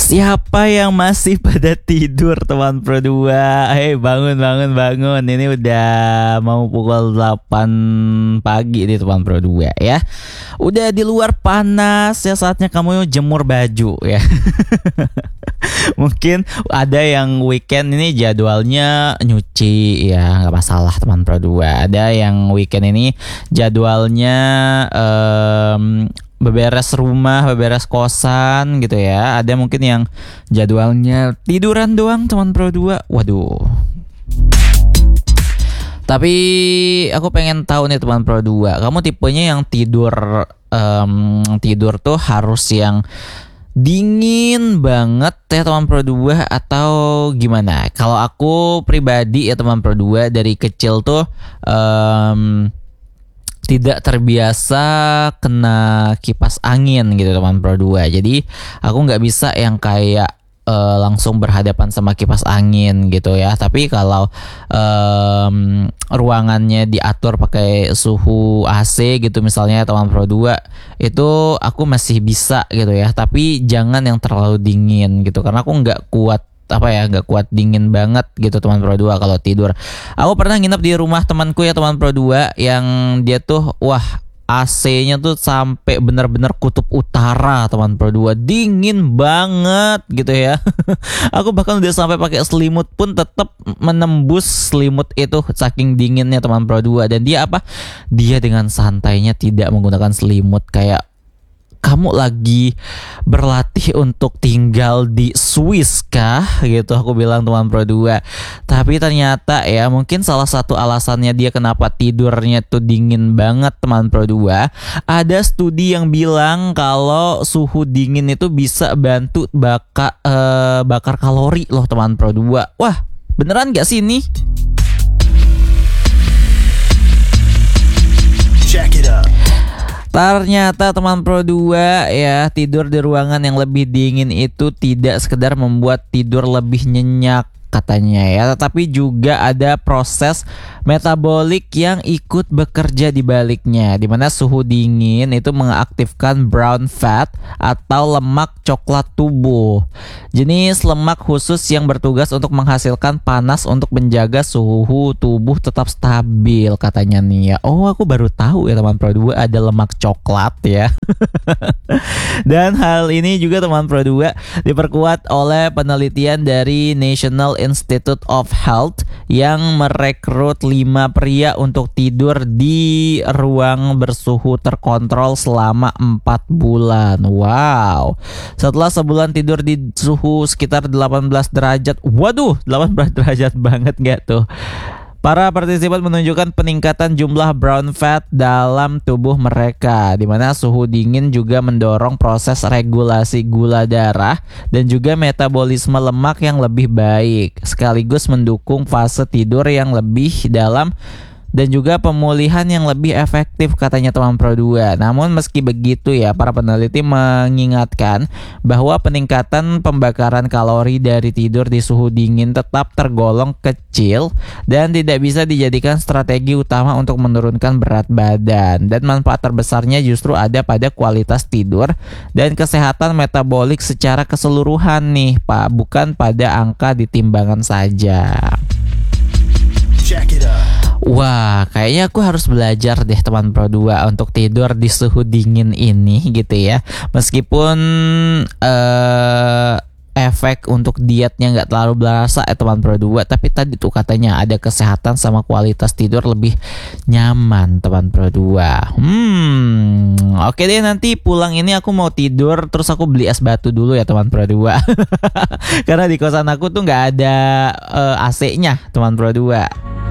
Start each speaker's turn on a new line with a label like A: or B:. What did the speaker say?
A: Siapa yang masih pada tidur teman Pro 2? Hei, bangun. Ini udah mau pukul 8 pagi nih teman Pro 2 ya. Udah di luar panas ya, saatnya kamu jemur baju ya. Mungkin ada yang weekend ini jadwalnya nyuci ya, nggak masalah teman Pro 2. Ada yang weekend ini jadwalnya beberes rumah, beberes kosan gitu ya. Ada mungkin yang jadwalnya tiduran doang teman Pro 2. Waduh. Tapi aku pengen tahu nih teman Pro 2, kamu tipenya yang tidur tuh harus yang dingin banget ya teman Pro 2 atau gimana? Kalau aku pribadi ya teman Pro 2, dari kecil tuh tidak terbiasa kena kipas angin gitu teman Pro 2. Jadi aku nggak bisa yang kayak langsung berhadapan sama kipas angin gitu ya. Tapi kalau ruangannya diatur pakai suhu AC gitu misalnya teman Pro 2, itu aku masih bisa gitu ya. Tapi jangan yang terlalu dingin gitu, karena aku nggak kuat dingin banget gitu teman Pro 2 kalau tidur. Aku pernah nginep di rumah temanku ya teman Pro 2, yang dia tuh AC-nya tuh sampai benar-benar kutub utara teman Pro 2, dingin banget gitu ya. Aku bahkan udah sampai pakai selimut pun tetap menembus selimut itu saking dinginnya teman Pro 2. Dan dia dia dengan santainya tidak menggunakan selimut, kayak kamu lagi berlatih untuk tinggal di Swiss kah gitu, aku bilang teman Pro 2. Tapi ternyata ya, mungkin salah satu alasannya dia kenapa tidurnya tuh dingin banget teman Pro 2, ada studi yang bilang kalau suhu dingin itu bisa bantu bakar kalori loh teman Pro 2. Wah, beneran gak sih ini? Check it out. Ternyata teman Pro 2 ya, tidur di ruangan yang lebih dingin itu tidak sekedar membuat tidur lebih nyenyak katanya ya, tetapi juga ada proses metabolik yang ikut bekerja di baliknya, di mana suhu dingin itu mengaktifkan brown fat atau lemak coklat tubuh, jenis lemak khusus yang bertugas untuk menghasilkan panas untuk menjaga suhu tubuh tetap stabil katanya nih ya. Oh, aku baru tahu ya teman Pro 2 ada lemak coklat ya. Dan hal ini juga teman Pro 2 diperkuat oleh penelitian dari National Institute of Health yang merekrut 5 pria untuk tidur di ruang bersuhu terkontrol selama 4 bulan. Wow. Setelah sebulan tidur di suhu sekitar 18 derajat. Waduh, 18 derajat banget gak tuh? Para partisipan menunjukkan peningkatan jumlah brown fat dalam tubuh mereka, di mana suhu dingin juga mendorong proses regulasi gula darah dan juga metabolisme lemak yang lebih baik, sekaligus mendukung fase tidur yang lebih dalam dan juga pemulihan yang lebih efektif katanya teman Pro 2. Namun meski begitu ya, para peneliti mengingatkan bahwa peningkatan pembakaran kalori dari tidur di suhu dingin tetap tergolong kecil dan tidak bisa dijadikan strategi utama untuk menurunkan berat badan, dan manfaat terbesarnya justru ada pada kualitas tidur dan kesehatan metabolik secara keseluruhan nih Pak, bukan pada angka di timbangan saja. Check it out. Wah, kayaknya aku harus belajar deh teman Pro 2 untuk tidur di suhu dingin ini gitu ya. Meskipun efek untuk dietnya nggak terlalu berasa ya teman Pro 2, tapi tadi tuh katanya ada kesehatan sama kualitas tidur lebih nyaman teman Pro 2. Oke deh, nanti pulang ini aku mau tidur terus aku beli es batu dulu ya teman Pro 2. Karena di kosan aku tuh nggak ada AC-nya teman Pro 2.